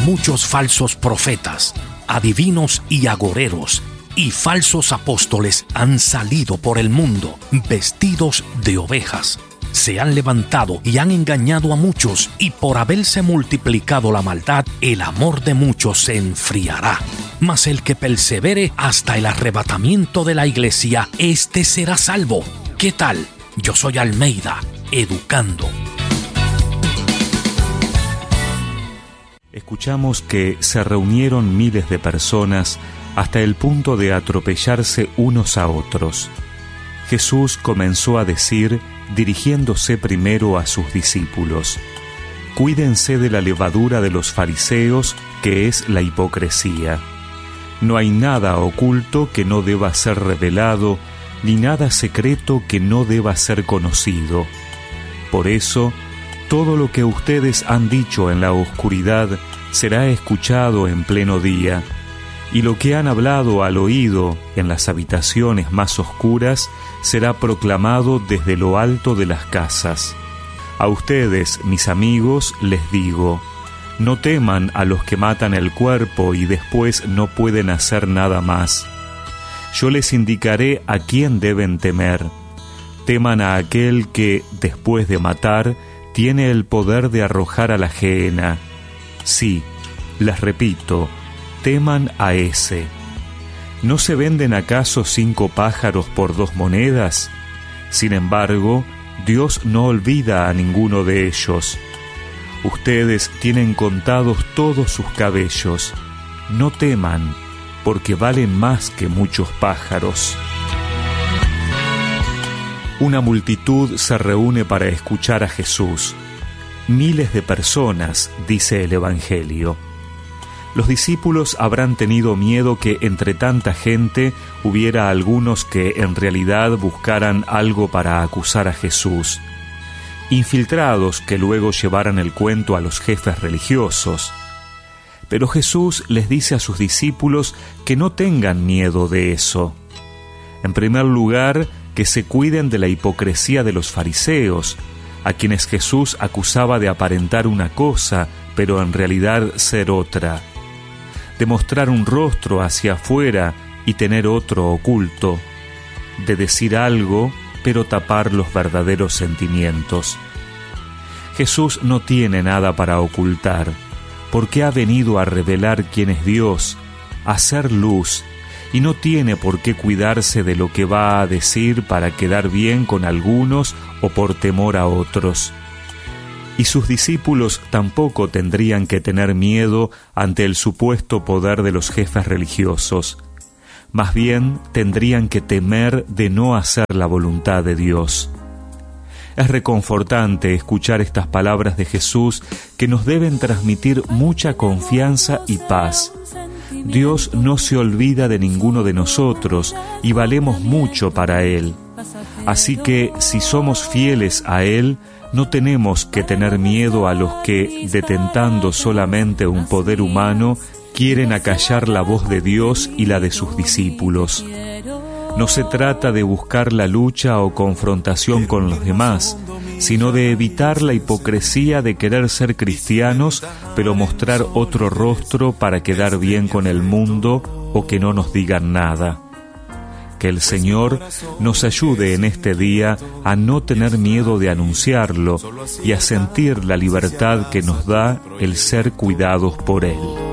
muchos falsos profetas, adivinos y agoreros, y falsos apóstoles han salido por el mundo vestidos de ovejas. Se han levantado y han engañado a muchos, y por haberse multiplicado la maldad, el amor de muchos se enfriará. Mas el que persevere hasta el arrebatamiento de la iglesia, éste será salvo. ¿Qué tal? Yo soy Almeida, educando. Escuchamos que se reunieron miles de personas hasta el punto de atropellarse unos a otros. Jesús comenzó a decir, dirigiéndose primero a sus discípulos: cuídense de la levadura de los fariseos, que es la hipocresía. No hay nada oculto que no deba ser revelado, ni nada secreto que no deba ser conocido. Por eso, todo lo que ustedes han dicho en la oscuridad será escuchado en pleno día, y lo que han hablado al oído en las habitaciones más oscuras será proclamado desde lo alto de las casas. A ustedes, mis amigos, les digo: no teman a los que matan el cuerpo y después no pueden hacer nada más. Yo les indicaré a quién deben temer. Teman a aquel que, después de matar, tiene el poder de arrojar a la gehenna. Sí, les repito, teman a ese. ¿No se venden acaso 5 pájaros por 2 monedas? Sin embargo, Dios no olvida a ninguno de ellos. Ustedes tienen contados todos sus cabellos. No teman, porque valen más que muchos pájaros. Una multitud se reúne para escuchar a Jesús. Miles de personas, dice el Evangelio. Los discípulos habrán tenido miedo que entre tanta gente hubiera algunos que en realidad buscaran algo para acusar a Jesús. Infiltrados que luego llevaran el cuento a los jefes religiosos. Pero Jesús les dice a sus discípulos que no tengan miedo de eso. En primer lugar, que se cuiden de la hipocresía de los fariseos, a quienes Jesús acusaba de aparentar una cosa, pero en realidad ser otra. De mostrar un rostro hacia afuera y tener otro oculto. De decir algo, pero tapar los verdaderos sentimientos. Jesús no tiene nada para ocultar, porque ha venido a revelar quién es Dios, a hacer luz, y no tiene por qué cuidarse de lo que va a decir para quedar bien con algunos o por temor a otros. Y sus discípulos tampoco tendrían que tener miedo ante el supuesto poder de los jefes religiosos. Más bien tendrían que temer de no hacer la voluntad de Dios. Es reconfortante escuchar estas palabras de Jesús que nos deben transmitir mucha confianza y paz. Dios no se olvida de ninguno de nosotros y valemos mucho para Él. Así que si somos fieles a Él, no tenemos que tener miedo a los que, detentando solamente un poder humano, quieren acallar la voz de Dios y la de sus discípulos. No se trata de buscar la lucha o confrontación con los demás, sino de evitar la hipocresía de querer ser cristianos, pero mostrar otro rostro para quedar bien con el mundo o que no nos digan nada. Que el Señor nos ayude en este día a no tener miedo de anunciarlo y a sentir la libertad que nos da el ser cuidados por Él.